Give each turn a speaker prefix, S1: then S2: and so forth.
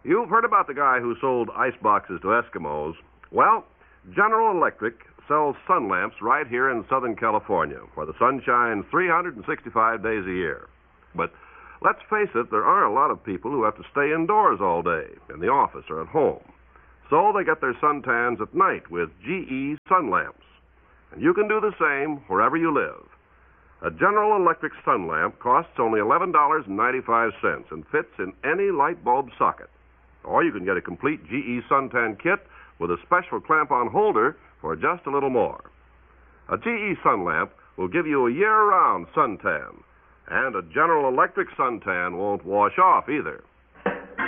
S1: You've heard about the guy who sold ice boxes to Eskimos. Well, General Electric sells sun lamps right here in Southern California, where the sun shines 365 days a year. But let's face it, there are a lot of people who have to stay indoors all day, in the office or at home. So they get their suntans at night with GE sun lamps. And you can do the same wherever you live. A General Electric sun lamp costs only $11.95 and fits in any light bulb socket. Or you can get a complete GE suntan kit with a special clamp-on holder for just a little more. A GE sun lamp will give you a year-round suntan, and a General Electric suntan won't wash off either.